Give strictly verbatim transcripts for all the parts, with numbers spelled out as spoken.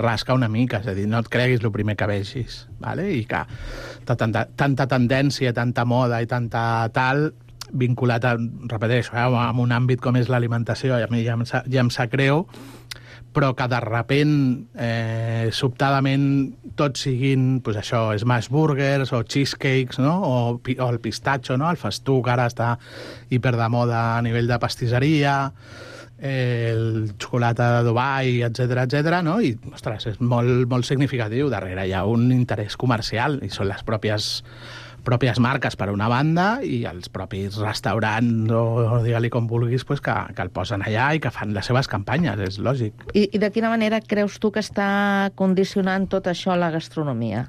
rasca una mica, és a dir, no et creguis el primer que vegis, ¿vale? I que tanta, tanta tendència, tanta moda i tanta tal, vinculat, a, repeteixo, eh, amb un àmbit com és l'alimentació, i a mi ja em, sa, ja em sap greu, però que de repent, eh, sobtadament, tots siguin, pues això, smash burgers o cheesecakes, no? O, o el pistatxo, no? El festuc ara està hiper de moda a nivell de pastisseria, eh, el xocolata de Dubai, etcètera, etcètera, no? I, ostres, és molt, molt significatiu. Darrere hi ha un interès comercial i són les pròpies pròpies marques per una banda i els propis restaurants o, o digue-li com vulguis, pues, que, que el posen allà i que fan les seves campanyes, és lògic. I, I de quina manera creus tu que està condicionant tot això la gastronomia?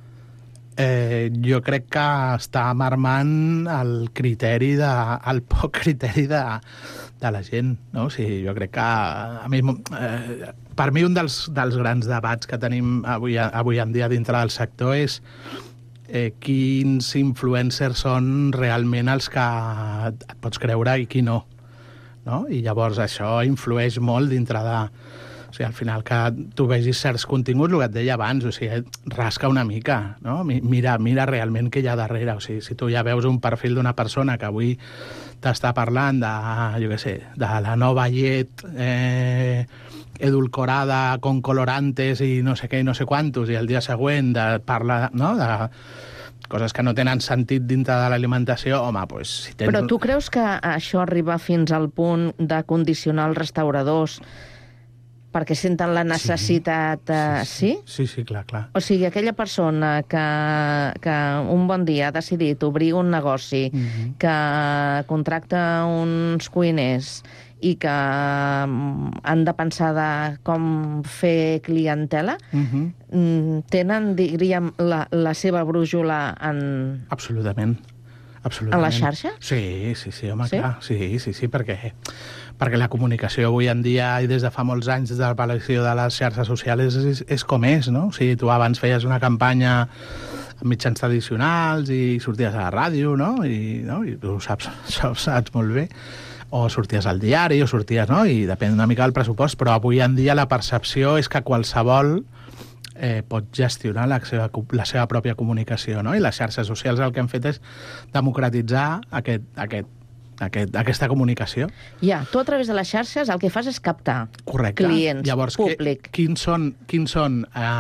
Eh, jo crec que està marmant el criteri de, el poc criteri de, de la gent, no? O sigui, jo crec que a mi, eh, per mi un dels, dels grans debats que tenim avui, avui en dia dintre del sector és Eh, quins influencers són realment els que et pots creure i qui no, no? I llavors això influeix molt dintre de... O sigui, al final que tu vegis certs continguts, el que et deia abans, o sigui, rasca una mica, no? Mira, mira realment què hi ha darrere. O sigui, si tu ja veus un perfil d'una persona que avui t'està parlant de, jo què sé, de la nova llet eh, edulcorada con colorantes i no sé què i no sé quantos, i el dia següent de, parla, no?, de coses que no tenen sentit dintre de l'alimentació, home, doncs... Si tens... Però tu creus que això arriba fins al punt de condicionar els restauradors perquè senten la necessitat... Sí, eh, sí, sí, sí? sí, sí, clar, clar. O sigui, aquella persona que, que un bon dia ha decidit obrir un negoci, uh-huh. que contracta uns cuiners i que han de pensar de com fer clientela, uh-huh. tenen, diríem, la, la seva brújula en... Absolutament. Absolutament. En la xarxa? Sí, sí, sí, home, sí? clar. Sí, sí, sí, perquè, perquè la comunicació avui en dia i des de fa molts anys de l'aparició de les xarxes socials és, és com és, no? O sigui, tu abans feies una campanya amb mitjans tradicionals i sorties a la ràdio, no? I, no? I tu ho saps, ho saps molt bé. O sorties al diari, o sorties, no? I depèn una mica del pressupost, però avui en dia la percepció és que qualsevol eh, pot gestionar la seva, la seva pròpia comunicació, no? I les xarxes socials el que han fet és democratitzar aquest, aquest, aquest, aquesta comunicació. Ja, tu a través de les xarxes el que fas és captar Correcte. Clients, llavors, públic. Que, quins són, quins són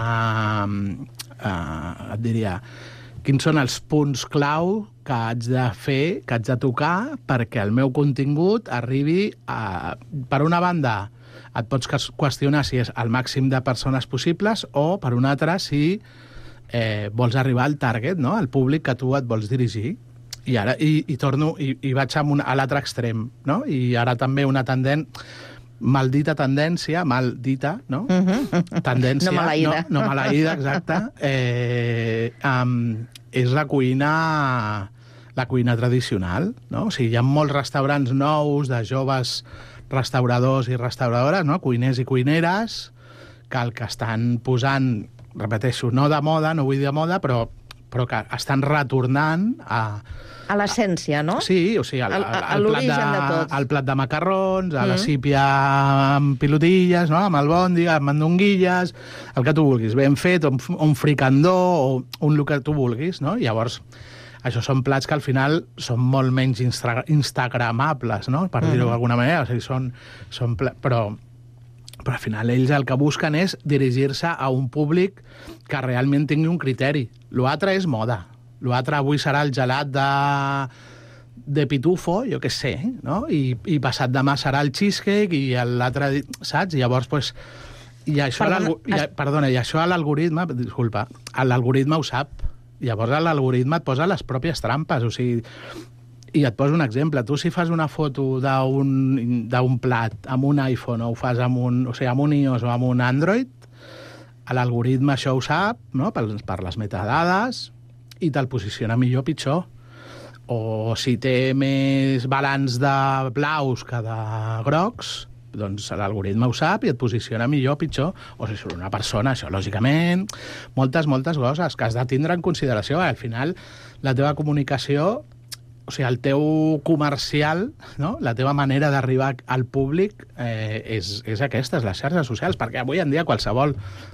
eh, eh, et diria, quins són els punts clau que haig de fer, que haig de tocar perquè el meu contingut arribi a... Per una banda, et pots qüestionar si és el màxim de persones possibles o, per una altra, si eh, vols arribar al target, no?, al públic que tu et vols dirigir. I ara i, i torno, i, i vaig a, un, a l'altre extrem, no? I ara també una tendent... maldita tendència, maldita, no? Uh-huh. Tendència, no maleïda. No, no maleïda, exacte. Eh, um, és la cuina, la cuina tradicional, no? O sigui, hi ha molts restaurants nous de joves restauradors i restauradores, no? Cuiners i cuineres, que el que estan posant, repeteixo, no de moda, no vull dir de moda, però, però que estan retornant a... A l'essència, no? Sí, o sigui, al, al, al, plat, de, de tot. al plat de macarrons, a mm. la sípia amb pilotilles, no? Amb albòndiga, amb mandonguilles, el que tu vulguis, ben fet, un, un fricandó, o un el que tu vulguis, no? Llavors, això són plats que al final són molt menys instra, instagramables, no? Per mm. dir-ho d'alguna manera, o sigui, són, són plats, però, però al final ells el que busquen és dirigir-se a un públic que realment tingui un criteri. L'altre és moda. L'altre avui serà el gelat de, de pitufo, jo què sé, no? I, i passat demà serà el cheesecake i l'altre, saps? I llavors, pues, i això, perdona, i, perdona, i això a l'algoritme, disculpa, l'algoritme ho sap. Llavors l'algoritme et posa les pròpies trampes, o sigui, i et poso un exemple. Tu si fas una foto d'un plat amb un iPhone o ho fas amb un, o sigui, amb un iOS o amb un Android, l'algoritme això ho sap, no? per, per les metadades, i te'l posiciona millor o pitjor. O si té més balanç de blaus que de grocs, doncs l'algoritme ho sap i et posiciona millor o pitjor. O si surt una persona, això, lògicament, moltes, moltes coses que has de tindre en consideració. Al final, la teva comunicació, o sigui, el teu comercial, no? La teva manera d'arribar al públic eh, és, és aquesta, és les xarxes socials, perquè avui en dia qualsevol